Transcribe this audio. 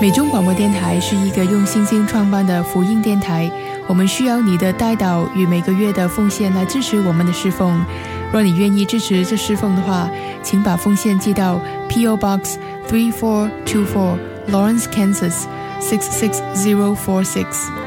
美中广播电台是一个用信心创办的福音电台，我们需要你的代祷与每个月的奉献来支持我们的侍奉。若你愿意支持这侍奉的话，请把奉献寄到 P.O. Box 3424 Lawrence, Kansas 66046